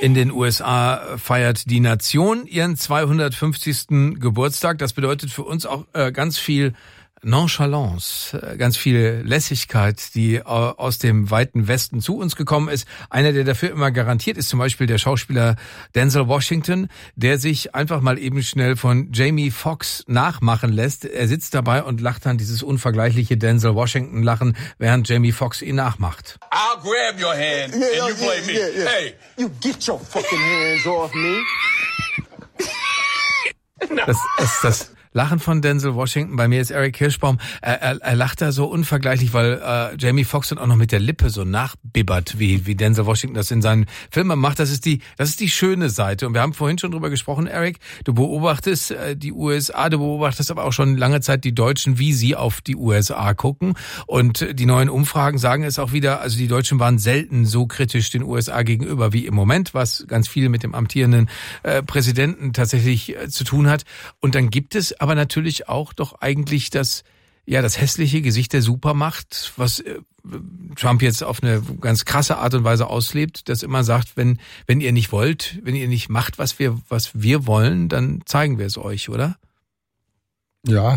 In den USA feiert die Nation ihren 250. Geburtstag. Das bedeutet für uns auch ganz viel Nonchalance, ganz viel Lässigkeit, die aus dem weiten Westen zu uns gekommen ist. Einer, der dafür immer garantiert ist, zum Beispiel der Schauspieler Denzel Washington, der sich einfach mal eben schnell von Jamie Foxx nachmachen lässt. Er sitzt dabei und lacht dann dieses unvergleichliche Denzel Washington-Lachen, während Jamie Foxx ihn nachmacht. I'll grab your hand and you play me. Yeah. Hey, you get your fucking hands off me. Das ist das Lachen von Denzel Washington. Bei mir ist Eric Hirschbaum. Er lacht da so unvergleichlich, weil Jamie Foxx dann auch noch mit der Lippe so nachbibbert, wie Denzel Washington das in seinen Filmen macht. Das ist die schöne Seite. Und wir haben vorhin schon drüber gesprochen, Eric. Du beobachtest die USA, du beobachtest aber auch schon lange Zeit die Deutschen, wie sie auf die USA gucken. Und die neuen Umfragen sagen es auch wieder, also die Deutschen waren selten so kritisch den USA gegenüber wie im Moment, was ganz viel mit dem amtierenden Präsidenten tatsächlich zu tun hat. Und dann gibt es aber natürlich auch doch eigentlich das hässliche Gesicht der Supermacht, was Trump jetzt auf eine ganz krasse Art und Weise auslebt, das immer sagt, wenn ihr nicht wollt, wenn ihr nicht macht, was wir wollen, dann zeigen wir es euch, oder? Ja,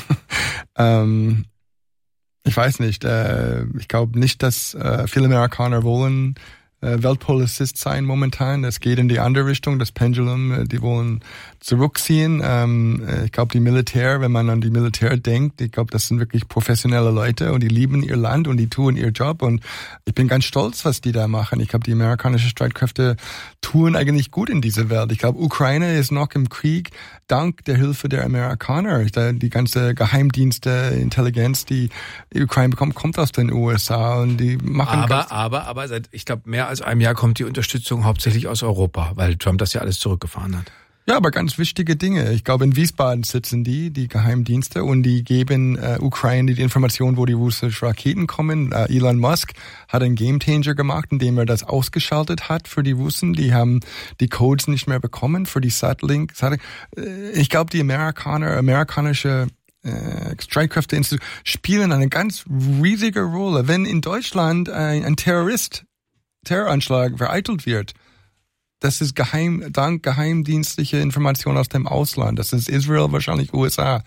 ich weiß nicht. Ich glaube nicht, dass viele Amerikaner wollen Weltpolizist sein momentan. Es geht in die andere Richtung, das Pendulum, die wollen zurückziehen. Ich glaube, die Militär, wenn man an die Militär denkt, ich glaube, das sind wirklich professionelle Leute und die lieben ihr Land und die tun ihr Job und ich bin ganz stolz, was die da machen. Ich glaube, die amerikanischen Streitkräfte tun eigentlich gut in dieser Welt. Ich glaube, Ukraine ist noch im Krieg dank der Hilfe der Amerikaner. Die ganze Geheimdienste, Intelligenz, die Ukraine bekommt, kommt aus den USA und die machen... Aber seit, ich glaube, mehr als einem Jahr kommt die Unterstützung hauptsächlich aus Europa, weil Trump das ja alles zurückgefahren hat. Ja, aber ganz wichtige Dinge. Ich glaube, in Wiesbaden sitzen die Geheimdienste, und die geben Ukraine die Information, wo die russischen Raketen kommen. Elon Musk hat einen Gamechanger gemacht, indem er das ausgeschaltet hat für die Russen. Die haben die Codes nicht mehr bekommen für die Satellite. Ich glaube, die amerikanische Streitkräfte spielen eine ganz riesige Rolle. Wenn in Deutschland ein Terroranschlag vereitelt wird, das ist dank geheimdienstlicher Informationen aus dem Ausland. Das ist Israel, wahrscheinlich USA.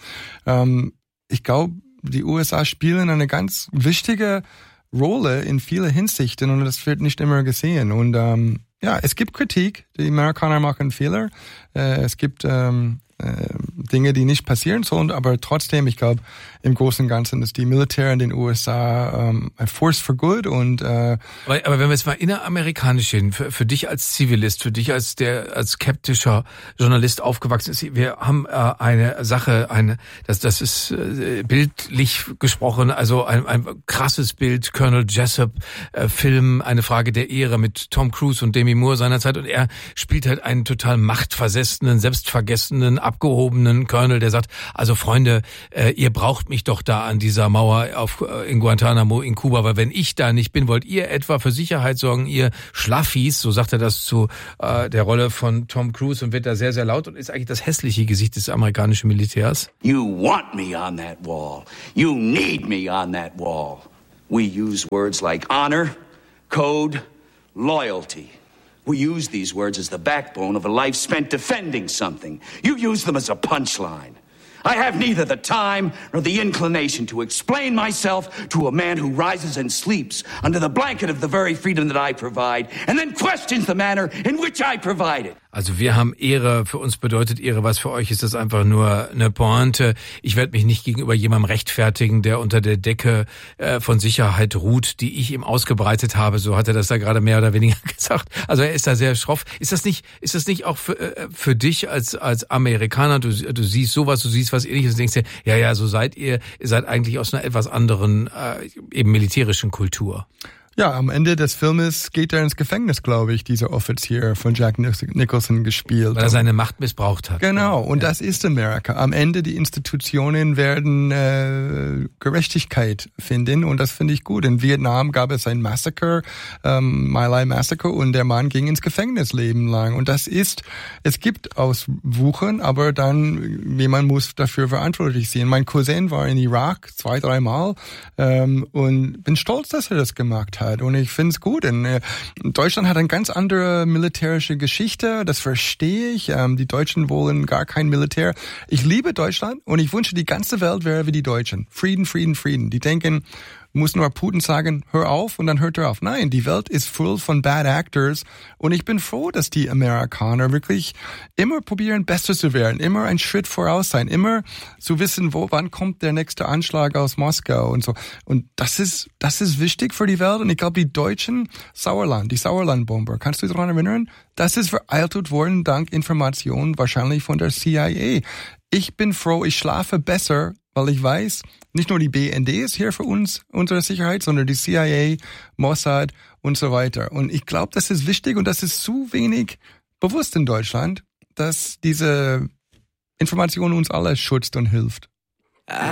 Ich glaube, die USA spielen eine ganz wichtige Rolle in vielen Hinsichten und das wird nicht immer gesehen. Und es gibt Kritik. Die Amerikaner machen Fehler. Es gibt Dinge, die nicht passieren sollen, aber trotzdem, ich glaube, im Großen und Ganzen ist die Militär in den USA a force for good und aber wenn wir jetzt mal inneramerikanisch hin, für dich als Zivilist, für dich als skeptischer Journalist aufgewachsen ist, wir haben eine Sache, das ist bildlich gesprochen, also ein krasses Bild, Colonel Jessup Film, eine Frage der Ehre mit Tom Cruise und Demi Moore seinerzeit, und er spielt halt einen total machtversessenen, selbstvergessenen, abgehobenen Colonel, der sagt, also Freunde, ihr braucht mich doch da an dieser Mauer in Guantanamo in Kuba, weil wenn ich da nicht bin, wollt ihr etwa für Sicherheit sorgen, ihr Schlaffis, so sagt er das zu der Rolle von Tom Cruise und wird da sehr, sehr laut und ist eigentlich das hässliche Gesicht des amerikanischen Militärs. You want me on that wall. You need me on that wall. We use words like honor, code, loyalty. We use these words as the backbone of a life spent defending something. You use them as a punchline. I have neither the time nor the inclination to explain myself to a man who rises and sleeps under the blanket of the very freedom that I provide and then questions the manner in which I provide it. Also wir haben Ehre, für uns bedeutet Ehre, was für euch ist das einfach nur eine Pointe. Ich werde mich nicht gegenüber jemandem rechtfertigen, der unter der Decke von Sicherheit ruht, die ich ihm ausgebreitet habe. So hat er das da gerade mehr oder weniger gesagt. Also er ist da sehr schroff. Ist das nicht auch für dich als Amerikaner, du siehst sowas, du siehst was Ähnliches und denkst dir, ja, so seid ihr seid eigentlich aus einer etwas anderen, eben militärischen Kultur. Ja, am Ende des Filmes geht er ins Gefängnis, glaube ich, dieser Offizier von Jack Nicholson gespielt. Weil er seine Macht missbraucht hat. Genau, und das ist Amerika. Am Ende die Institutionen werden Gerechtigkeit finden und das finde ich gut. In Vietnam gab es ein Massaker, My Lai Massacre, und der Mann ging ins Gefängnis lebenlang. Und es gibt Auswuchern, aber dann jemand muss dafür verantwortlich sein. Mein Cousin war in Irak 2-3 Mal und bin stolz, dass er das gemacht hat. hat. Und ich finde es gut. Deutschland hat eine ganz andere militärische Geschichte. Das verstehe ich. Die Deutschen wollen gar kein Militär. Ich liebe Deutschland und ich wünsche, die ganze Welt wäre wie die Deutschen. Frieden, Frieden, Frieden. Die denken, muss nur Putin sagen, hör auf und dann hört er auf. Nein, die Welt ist voll von bad actors und ich bin froh, dass die Amerikaner wirklich immer probieren, besser zu werden, immer einen Schritt voraus sein, immer zu wissen, wann kommt der nächste Anschlag aus Moskau und so. Und das ist wichtig für die Welt und ich glaube, die Deutschen, die Sauerlandbomber, kannst du dich daran erinnern? Das ist vereitelt worden dank Informationen wahrscheinlich von der CIA. Ich bin froh, ich schlafe besser, weil ich weiß, nicht nur die BND ist hier für uns, unsere Sicherheit, sondern die CIA, Mossad und so weiter. Und ich glaube, das ist wichtig und das ist zu wenig bewusst in Deutschland, dass diese Information uns alle schützt und hilft.